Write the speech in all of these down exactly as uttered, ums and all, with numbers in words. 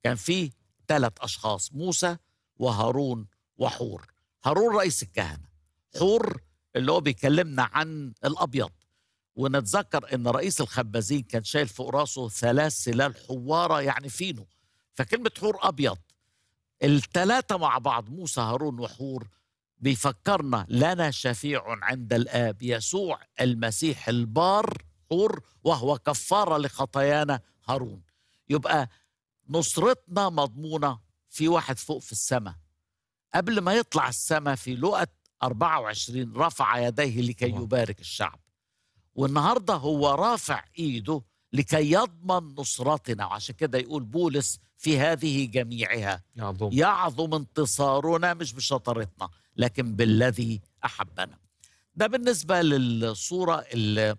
كان في ثلاث أشخاص، موسى وهارون وحور. هارون رئيس الكهنة، حور اللي هو بيكلمنا عن الأبيض. ونتذكر ان رئيس الخبازين كان شايل فوق راسه ثلاث سلال حوارة يعني فينو، فكلمة حور أبيض. الثلاثة مع بعض موسى هارون وحور بيفكرنا لنا شفيع عند الآب يسوع المسيح البار حور، وهو كفارة لخطايانا هارون. يبقى نصرتنا مضمونة في واحد فوق في السماء. قبل ما يطلع السماء في لقا أربعة وعشرين رفع يديه لكي يبارك الشعب، والنهاردة هو رافع إيده لكي يضمن نصرتنا. وعشان كده يقول بولس في هذه جميعها يعظم, يعظم انتصارنا، مش بشطارتنا لكن بالذي أحبنا. ده بالنسبة للصورة اللي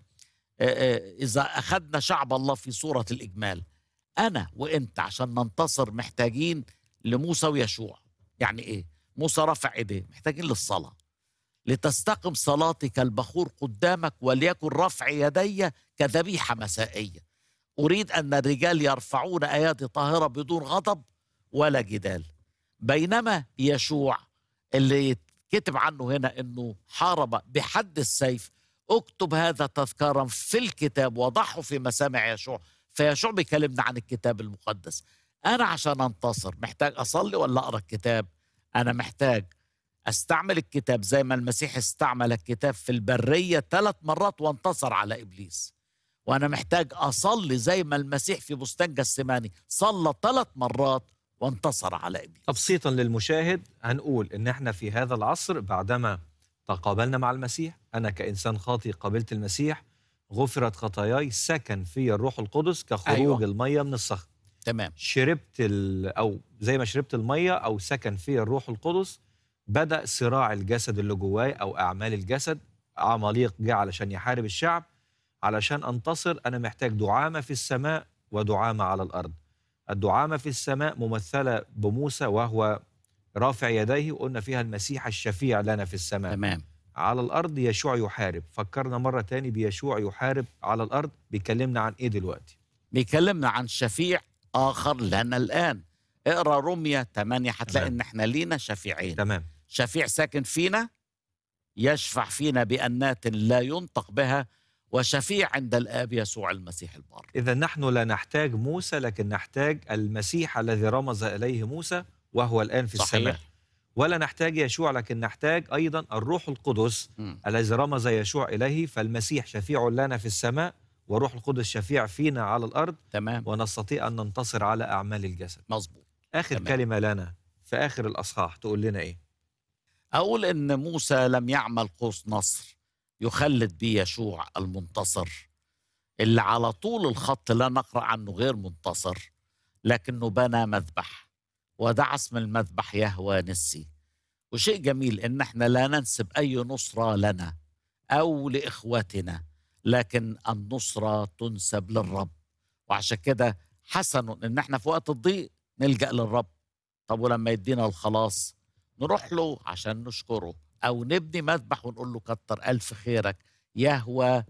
إذا أخذنا شعب الله في صورة الإجمال. أنا وإنت عشان ننتصر محتاجين لموسى ويشوع. يعني إيه؟ موسى رفع إيديه، محتاجين للصلاة. لتستقم صلاتي كالبخور قدامك وليكن رفع يدي كذبيحة مسائية. أريد أن الرجال يرفعون أيادي طاهرة بدون غضب ولا جدال. بينما يشوع اللي كتب عنه هنا أنه حارب بحد السيف، اكتب هذا تذكارا في الكتاب وضعه في مسامع يشوع. فيشوع بيكلمنا عن الكتاب المقدس. أنا عشان أنتصر محتاج أصلي ولا أقرأ الكتاب؟ أنا محتاج استعمل الكتاب زي ما المسيح استعمل الكتاب في البرية ثلاث مرات وانتصر على إبليس. وأنا محتاج أصلي زي ما المسيح في بستان جثماني صلى ثلاث مرات وانتصر على إبليس. تبسيطا للمشاهد هنقول إن احنا في هذا العصر بعدما تقابلنا مع المسيح، أنا كإنسان خاطئ قابلت المسيح، غفرت خطاياي، سكن في الروح القدس كخروج أيوة. المية من الصخر. تمام. شربت أو زي ما شربت المية أو سكن في الروح القدس، بدأ صراع الجسد اللي جواي أو أعمال الجسد. عماليق جاء علشان يحارب الشعب. علشان أنتصر أنا محتاج دعامة في السماء ودعامة على الأرض. الدعامة في السماء ممثلة بموسى وهو رافع يديه، وقلنا فيها المسيح الشفيع لنا في السماء. تمام. على الأرض يشوع يحارب. فكرنا مرة تاني بيشوع يحارب على الأرض. بيكلمنا عن إيه دلوقتي؟ بيكلمنا عن شفيع آخر لنا الآن. اقرأ رومية ثمانية هتلاقي إن احنا لينا شفيعين. تمام. شفيع ساكن فينا يشفع فينا بأنات لا ينطق بها، وشفيع عند الآب يسوع المسيح البار. إذا نحن لا نحتاج موسى لكن نحتاج المسيح الذي رمز إليه موسى وهو الآن في صحيح. السماء. ولا نحتاج يشوع لكن نحتاج أيضا الروح القدس م. الذي رمز يشوع إليه. فالمسيح شفيع لنا في السماء وروح القدس شفيع فينا على الأرض. تمام. ونستطيع أن ننتصر على أعمال الجسد. مظبوط. آخر تمام. كلمة لنا في آخر الأصحاح تقول لنا إيه؟ أقول إن موسى لم يعمل قوس نصر يخلد به يشوع المنتصر، اللي على طول الخط لا نقرأ عنه غير منتصر، لكنه بنى مذبح ودعا اسم المذبح يهوى نسي. وشيء جميل إن احنا لا ننسب أي نصرة لنا أو لإخواتنا، لكن النصرة تنسب للرب. وعشان كده حسن إن احنا في وقت الضيق نلجأ للرب. طب ولما يدينا الخلاص نروح له عشان نشكره، أو نبني مذبح ونقول له كتر ألف خيرك يهوى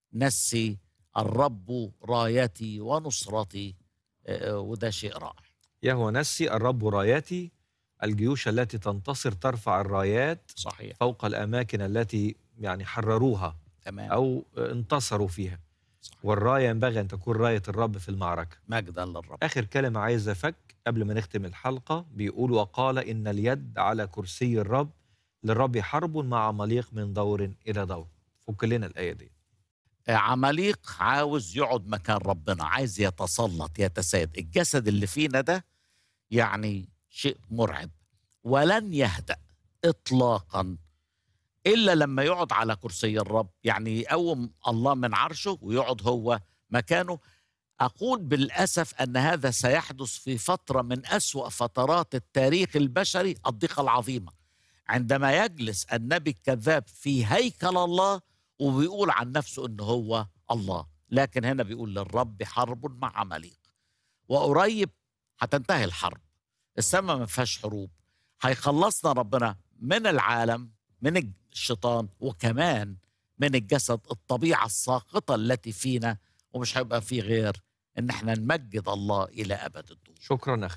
نسي الرب رايتي ونصرتي. وده شيء رائع. يهوى نسي الرب رايتي. الجيوش التي تنتصر ترفع الرايات. صحيح. فوق الأماكن التي يعني حرروها. تمام. أو انتصروا فيها. صحيح. والراية ينبغي أن تكون راية الرب في المعركة. مجدا للرب. آخر كلمة عايز أفك قبل ما نختم الحلقة. بيقول وقال إن اليد على كرسي الرب، للرب حرب مع عماليق من دور إلى دور. فك لنا الآية دي. عماليق عاوز يقعد مكان ربنا، عايز يتسلط يتساد. الجسد اللي فينا ده يعني شيء مرعب، ولن يهدأ إطلاقا إلا لما يقعد على كرسي الرب. يعني يقوم الله من عرشه ويقعد هو مكانه. أقول بالأسف أن هذا سيحدث في فترة من أسوأ فترات التاريخ البشري، الضيقة العظيمة، عندما يجلس النبي الكذاب في هيكل الله وبيقول عن نفسه أنه هو الله. لكن هنا بيقول للرب حرب مع عماليق. وقريب هتنتهي الحرب. السماء ما فيهاش حروب. هيخلصنا ربنا من العالم، من الشيطان، وكمان من الجسد، الطبيعة الساقطة التي فينا. ومش هيبقى فيه غير ان احنا نمجد الله الى ابد الدهور. شكرا أخي